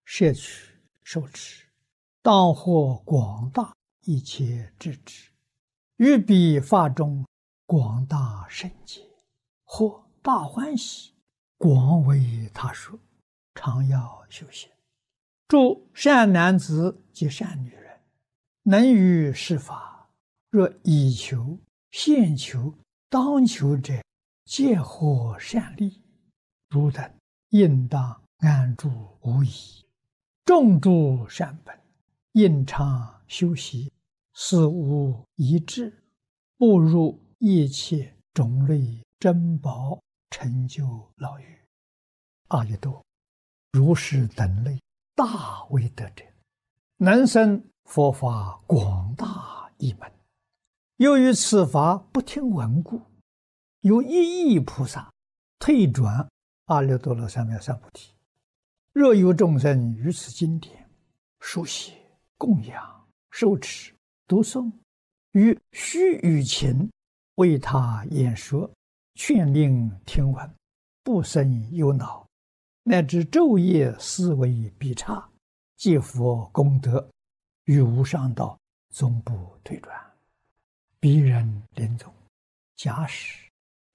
摄取受持，当获广大一切智智，于彼法中广大圣解，或大欢喜，广为他说，常要修行。诸善男子及善女人，能于是法，若以求、现求、当求者，皆获善利。汝等应当安住无疑，种诸善本，应常修习，死无遗志，步入一切种类珍宝成就老狱。阿逸多，如是等类大威德者，能生佛法广大一门。由于此法不听闻故，有一亿菩萨退转阿耨多罗三藐三菩提。若有众生于此经典书写、供养、受持、读诵，于须臾前为他演说，劝令听闻，不生忧恼，乃至昼夜思维必差，皆佛功德，于无上道终不退转。彼人临终，假使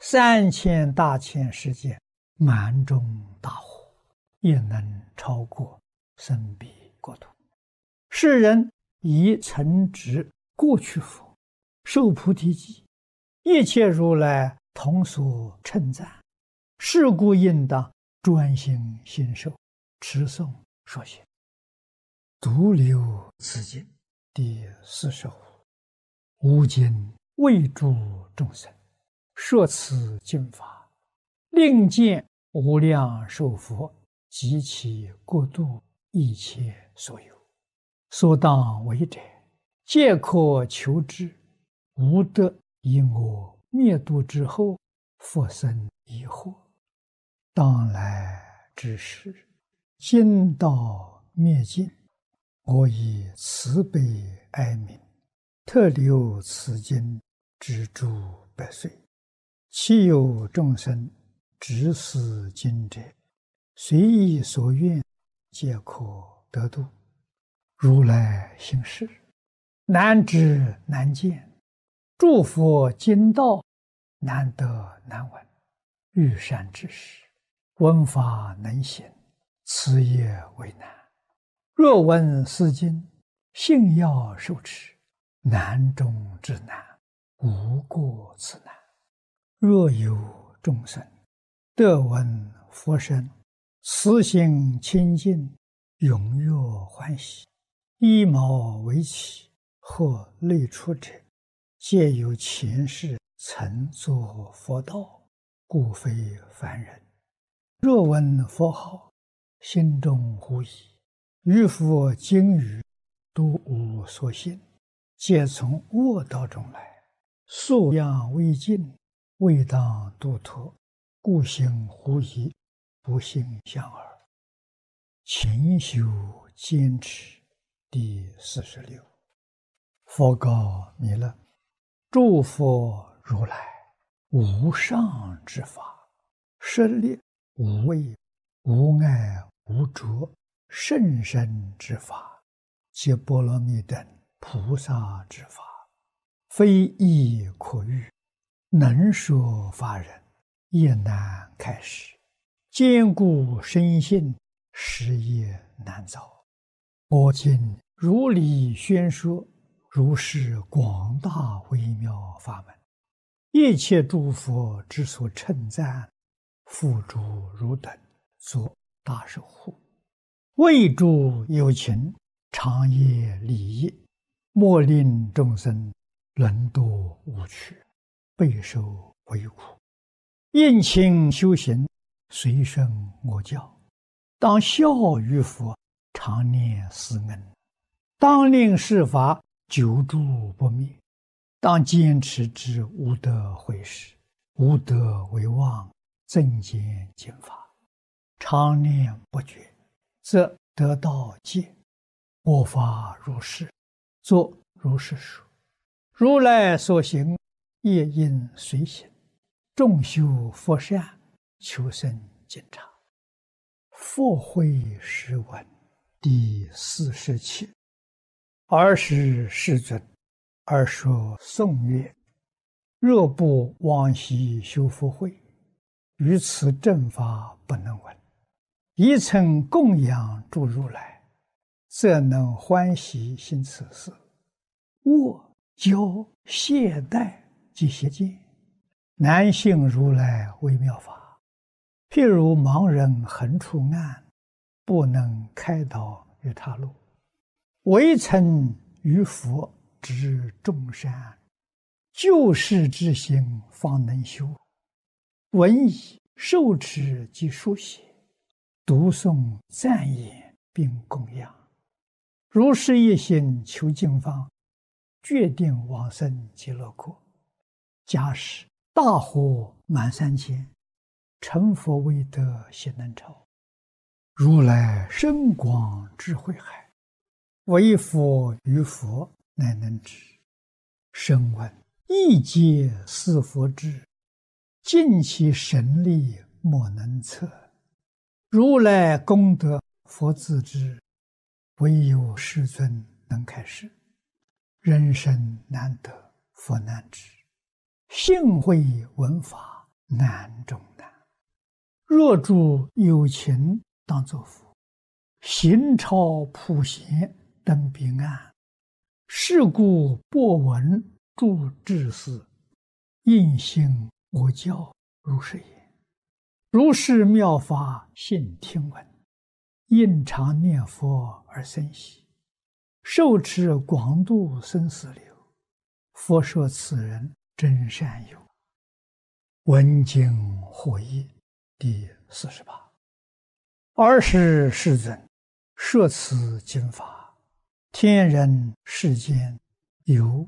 3000大千世界满中大火，也能超过生彼国土。世人以曾值过去佛，受菩提记，一切如来同所称赞。是故应当专心信受，持诵说学。独留此经第45。吾今为诸众生说此经法，令见无量寿佛及其国度一切所有，所当为者，皆可求之，无得以我灭度之后复生疑惑。当来之时，经道灭尽，我以慈悲哀悯，特留此经之诸百岁。其有众生执此经者，随意所愿，皆可得度。如来行事，难知难见，诸佛经道难得难闻。欲善知识，闻法能行，此也为难。若闻是经，信要受持，难中之难，无过此难。若有众生得闻佛声，慈心清净，踊跃欢喜，依毛为起，或类出者，皆有前世曾作佛道，故非凡人。若闻佛号，心中狐疑，于佛经语都无所信，皆从恶道中来，素养未尽，未当度脱，故行狐疑，不信相耳。勤修坚持第46。佛告弥勒：诸佛如来无上之法，舍利无畏、无碍、无着，甚深之法，皆波罗蜜等菩萨之法，非易可喻，能说法人也难开示，坚固深信，实也难造。我今如理宣说，如是广大微妙法门，一切诸佛之所称赞，付诸汝等做大守护，为诸有情，长夜利益，莫令众生沦堕无趣，备受为苦。应勤修行，随顺我教，当效于佛，常念思恩，当令世法久住不灭，当坚持之无得毁失，无得为妄，增减减法，常念不绝，则得道戒。我法如是，作如是说。如来所行，业应随行，众修佛善，求生净察。佛慧实闻， 第47。尔时世尊而说颂曰：若不往昔修福慧，于此正法不能闻。一曾供养诸如来，则能欢喜行此事。握教懈怠及邪见，难信如来微妙法。譬如盲人横出暗，不能开导于他路。唯曾于佛知众善，救世之心方能修。闻已受持及书写，读诵赞言并供养。如是一心求经方，决定往生极乐国。假使大火满三千，成佛未得悉能超。如来深广智慧海，唯佛于佛乃能知。声闻一皆是佛智，尽其神力莫能测。如来功德佛自知，唯有世尊能开示。人生难得佛难知，信会闻法难中难。若诸有情当作佛，行超普贤登彼岸。是故播闻诸智士，应信我教如是言。如是妙法信听闻，应常念佛而生喜，受持广度生死流。佛说此人真善友。闻经获益第48。尔时世尊摄此经法，天人世间有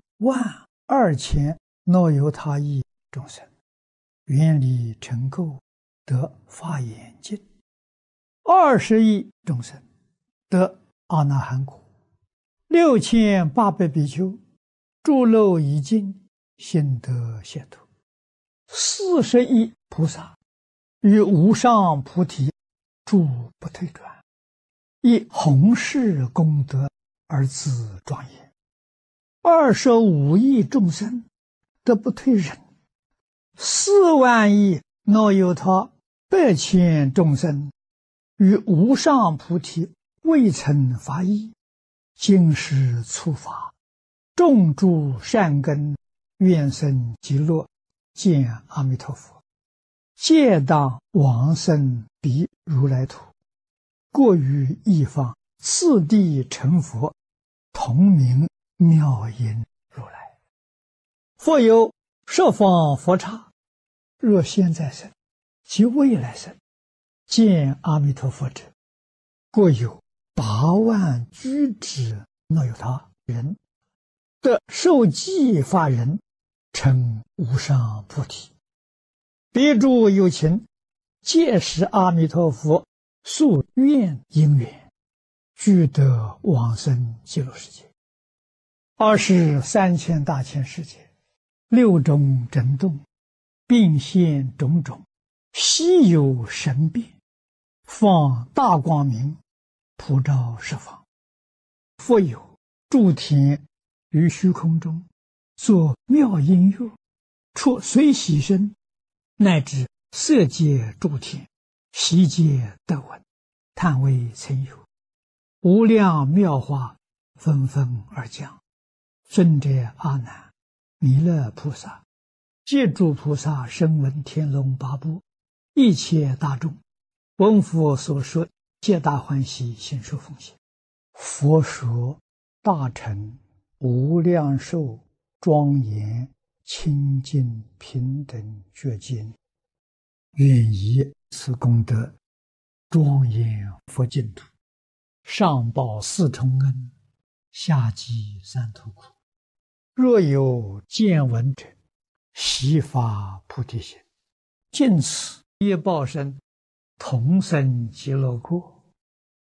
12000若有他意众生，愿力成垢，得法眼净。20亿众生得阿那含果。6800比丘诸漏已尽，心得解脱。40亿菩萨于无上菩提住不退转，以弘誓功德而自庄严。25亿众生得不退忍。4万亿若有他100千众生于无上菩提未曾发意，今时初发，种诸善根，愿生极乐，见阿弥陀佛，皆当往生彼如来土。过于一方，次第成佛，同名妙音如来。复有十方佛刹，若现在生及未来生，见阿弥陀佛者，过有8万居止若有他人，得受记法人，成无上菩提。彼诸有情，皆是阿弥陀佛宿愿因缘，俱得往生极乐世界。23千大千世界，六种震动，并现种种稀有神变，放大光明，普照十方。复有诸天于虚空中，作妙音乐，出随喜声，乃至色界诸天，悉皆得闻，叹为曾有。无量妙法纷纷而降。尊者阿难、弥勒菩萨、戒诸菩萨、声闻天龙八部，一切大众，闻佛所说，皆大欢喜，心受奉献。佛说大乘无量寿庄严清净平等觉经，愿以此功德庄严佛净土，上报4重恩，下济3途苦。若有见闻者，悉发菩提心，尽此业报身，同生极乐国。